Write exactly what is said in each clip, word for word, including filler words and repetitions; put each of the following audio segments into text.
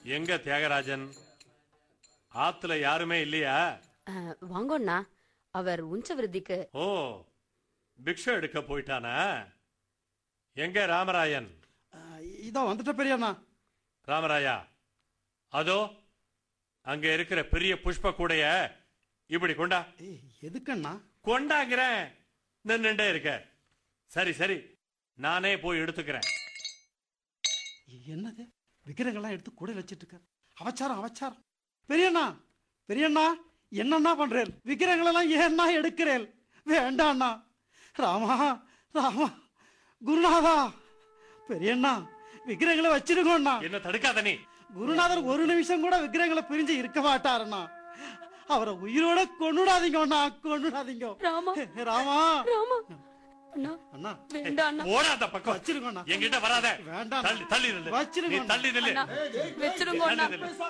எங்க தியாகராஜன்? ஆத்துல யாருமே இல்லையா? வாங்கண்ணா, அவர் உஞ்ச விருத்திக்கு. ஓ, பிக்ஷை எடுக்க போயிட்டானா? எங்க ராமராயன்? இதோ வந்துட்ட பெரியண்ணா. ராமராயா, அதோ அங்க இருக்கிற பெரிய புஷ்ப கூடைய இப்படி கொண்டா. எதுக்கண்ணா? கொண்டாங்கிறேன், நின்னுட்டே இருக்க. சரி சரி, நானே போய் எடுத்துக்கிறேன். என்னது விக்கிரங்கள்லாம் எடுத்து கூட வச்சிட்டு இருக்க? அவச்சாரம் அவச்சாரம். பெரியண்ணா பெரியண்ணா, என்னண்ணா பண்றேன்? விக்கிரங்களெல்லாம் ஏன்னா எடுக்கிறேன்? வேண்டாண்ணா. ராமா ராமா, குருநாதா, பெரியண்ணா விக்கிரங்களை வச்சிருக்கோண்ணா. என்ன தடுக்காத நீ. குருநாதர் ஒரு நிமிஷம் கூட விக்கிரங்களை பிரிஞ்சு இருக்க மாட்டாருண்ணா. அவரை உயிரோட கொன்னுடாதீங்க அண்ணா, கொன்னுடாதீங்க. ராமா ராமா ராமா அண்ணா, அண்ணா வேண்டாண்ணா. போடாத பக்கம். வச்சிருக்கோண்ணா. என்கிட்ட வராத. வேண்டாம். தள்ளி தள்ளி நில்லு. வச்சிருங்க. நீ தள்ளி நில்லு. வச்சிருங்க அண்ணா.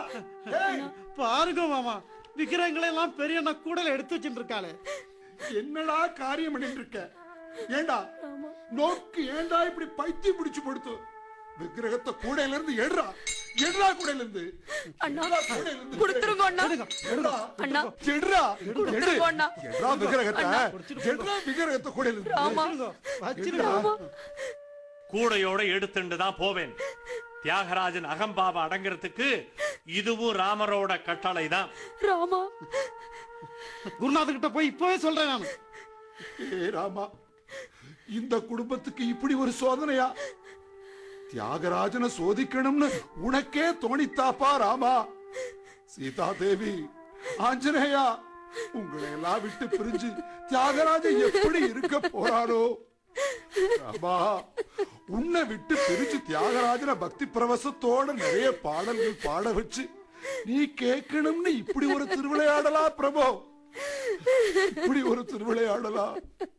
பாருங்க மாமா, விக்கிரங்களை எல்லாம் பெரியண்ணா கூடல எடுத்து வச்சுட்டு இருக்காளே. என்னடா காரியம் பண்ணிட்டு இருக்க? ஏண்டா நோக்கு, ஏண்டா இப்படி பைத்தியம் பிடிச்சு படுத்து? விக்கிரகத்தை கூடையில இருந்து எடுறா, எடுறா கூடையில இருந்து. அண்ணா குடுத்துருங்க அண்ணா. அண்ணா எடுறா, குடுத்துருங்க அண்ணா. எடுறா விக்கிரகத்தை, எடுறா விக்கிரகத்தை கூடையில இருந்து. ராமா வச்சிருங்க. கூடையோட எடுத்துட்டு தான் போவேன். தியாகராஜன் அகம்பாவ அடங்கிறதுக்கு இதுவும் ராமரோட கட்டளை தான். ராமா, குருநாதர் கிட்ட போய் இப்பவே சொல்றேன் நான். ஏ ராமா, இந்த குடும்பத்துக்கு இப்படி ஒரு சோதனையா? தியாகராஜனை சோதிக்கணும்னு உனக்கே தோணித்தாப்பா ராமா? சீதா தேவி, ஆஞ்சநேயா, உங்களை எல்லாம் விட்டு பிரிஞ்சு தியாகராஜன் எப்படி இருக்க போறாரோ? ராமா, உன்னை விட்டு பிரிஞ்சு தியாகராஜன பக்தி பிரவசத்தோட நிறைய பாடல்கள் பாட வச்சு நீ கேட்கணும்னு இப்படி ஒரு திருவிளையாடலா பிரபு? இப்படி ஒரு திருவிளையாடலா?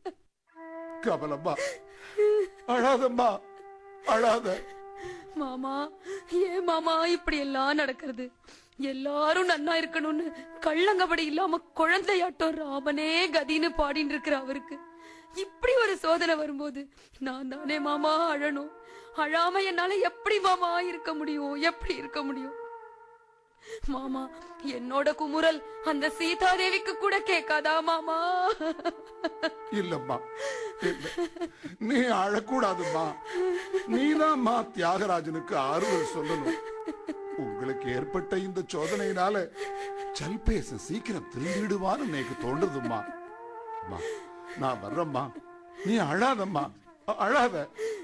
கமலம்மா, அழாதம்மா, அழாத. மாமா, ஏன் மாமா இப்படி எல்லாம் நடக்கிறது? எல்லாரும் நன்னா இருக்கணும்னு கள்ளங்கபடி இல்லாம குழந்தையாட்டம் ராமனே கதின்னு பாடின்னு இருக்கிற அவருக்கு இப்படி ஒரு சோதனை வரும்போது நான் தானே மாமா அழணும். அழாம என்னால எப்படி மாமா இருக்க முடியும்? எப்படி இருக்க முடியும்? மாமா, என்னோட குமுறல் அந்த சீதா தேவிக்கு கூட கேட்காதா மாமா? இல்லம்மா, நீ அழக்கூடாதும்மா. நீதான்மா தியாகராஜனுக்கு ஆறுதல் சொல்லணும். உங்களுக்கு ஏற்பட்ட இந்த சோதனையினால சல்பேச சீக்கிரம் திரும்பிடுவான்னு எனக்கு தோன்றுதும்மா. நான் வர்றம்மா, நீ அழாதம்மா, அழாத.